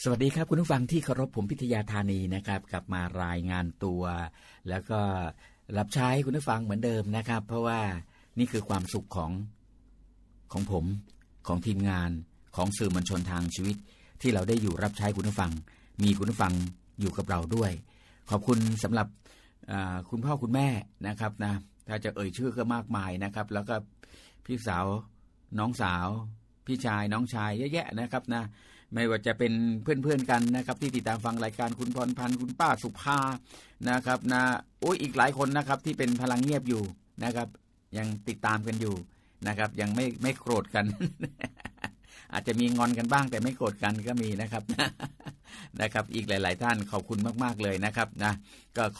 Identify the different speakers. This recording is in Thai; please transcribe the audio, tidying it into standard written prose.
Speaker 1: สวัสดีครับคุณผู้ฟังที่เคารพผมพิทยาธานีนะครับกลับมารายงานตัวแล้วก็รับใช้คุณผู้ฟังเหมือนเดิมนะครับเพราะว่านี่คือความสุขของผมของทีมงานของสื่อมวลชนทางชีวิตที่เราได้อยู่รับใช้คุณผู้ฟังมีคุณผู้ฟังอยู่กับเราด้วยขอบคุณสำหรับคุณพ่อคุณแม่นะครับนะถ้าจะเอ่ยชื่อก็มากมายนะครับแล้วก็พี่สาวน้องสาวพี่ชายน้องชายเยอะแยะนะครับนะไม่ว่าจะเป็นเพื่อนๆกันนะครับที่ติดตามฟังรายการคุณพรพันธ์คุณป้าสุภานะครับนะโอ้ยอีกหลายคนนะครับที่เป็นพลังเงียบอยู่นะครับยังติดตามกันอยู่นะครับยังไม่โกรธกัน อาจจะมีงอนกันบ้างแต่ไม่โกรธกันก็มีนะครับ นะครับอีกหลายๆท่านขอบคุณมากๆเลยนะครับนะก็